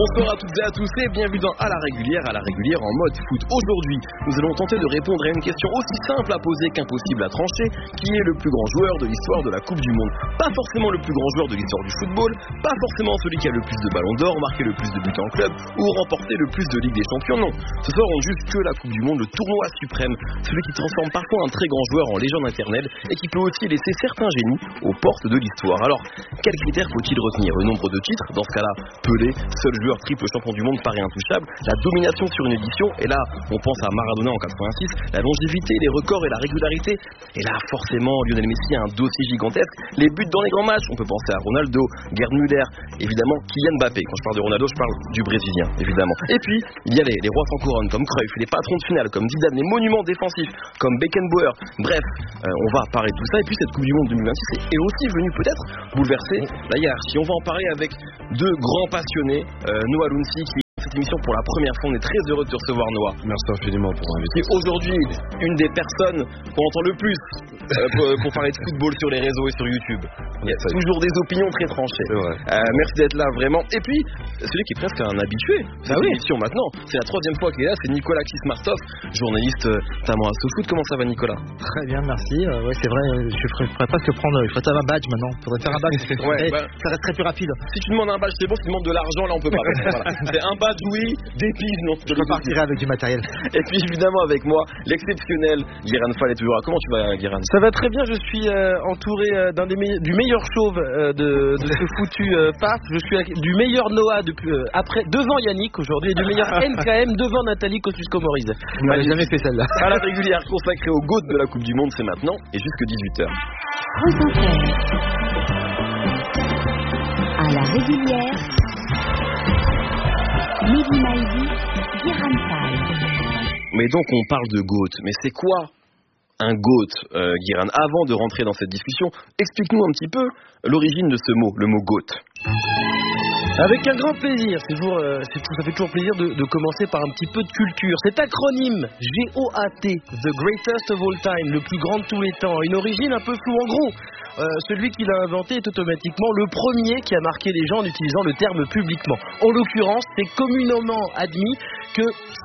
Bonsoir à toutes et à tous et bienvenue dans À la régulière en mode foot. Aujourd'hui, nous allons tenter de répondre à une question aussi simple à poser qu'impossible à trancher. Qui est le plus grand joueur de l'histoire de la Coupe du Monde? Pas forcément le plus grand joueur de l'histoire du football, pas forcément celui qui a le plus de ballons d'or, marqué le plus de buts en club ou remporté le plus de Ligue des Champions, non. Ce soir, on juge que la Coupe du Monde, le tournoi suprême, celui qui transforme parfois un très grand joueur en légende éternelle et qui peut aussi laisser certains génies aux portes de l'histoire. Alors, quels critères faut-il retenir? Le nombre de titres, dans ce cas-là, Pelé, seul joueur triple champion du monde paraît intouchable, la domination sur une édition, et là, on pense à Maradona en 86, la longévité, les records et la régularité, et là, forcément, Lionel Messi a un dossier gigantesque, les buts dans les grands matchs, on peut penser à Ronaldo, Gerd Müller, évidemment, Kylian Mbappé. Quand je parle de Ronaldo, je parle du Brésilien, évidemment. Et puis, il y a les rois sans couronne, comme Cruyff, les patrons de finale, comme Zidane, les monuments défensifs, comme Beckenbauer, bref, on va parler de tout ça, et puis cette Coupe du Monde 2026 est aussi venue peut-être bouleverser la hiérarchie. On va en parler avec deux grands passionnés, Noah Lounsi, qui cette émission pour la première fois, on est très heureux de te recevoir, Noah. Merci infiniment pour m'inviter. Et aujourd'hui, une des personnes qu'on entend le plus pour parler de football sur les réseaux et sur YouTube. Il y a toujours des opinions très tranchées. Merci d'être là, vraiment. Et puis, celui qui est presque un habitué de cette émission maintenant, c'est la troisième fois qu'il est là, c'est Nicolas Kismartov, journaliste notamment à SoFoot. Comment ça va, Nicolas? Très bien, merci. Ouais, c'est vrai, je ferais presque prendre un badge maintenant. Il faudrait faire un badge, ça resterait plus rapide. Si tu demandes un badge, c'est bon. Si tu demandes de l'argent, là, on peut pas. Voilà. C'est un badge, oui, des piges, non. Je repartirai avec du matériel. Et puis évidemment avec moi, l'exceptionnel Guérin Fall est toujours là. Comment tu vas, Guérin? Ça va très bien, je suis entouré du meilleur chauve de ce foutu parc. Je suis du meilleur Noah devant Yannick aujourd'hui et du meilleur NKM devant Nathalie Kosciusko-Morizet. On n'avait jamais fait celle-là. À la régulière consacrée au GOAT de la Coupe du Monde, c'est maintenant et jusque 18h. À la régulière, Mehdi Maizi, Guérin Fall. Mais donc on parle de GOAT, mais c'est quoi un GOAT, Guérin? Avant de rentrer dans cette discussion, explique-nous un petit peu l'origine de ce mot, le mot GOAT. Avec un grand plaisir, ça fait toujours plaisir de commencer par un petit peu de culture. Cet acronyme GOAT, The Greatest of All Time, le plus grand de tous les temps, une origine un peu floue. En gros, celui qui l'a inventé est automatiquement le premier qui a marqué les gens en utilisant le terme publiquement. En l'occurrence, c'est communément admis que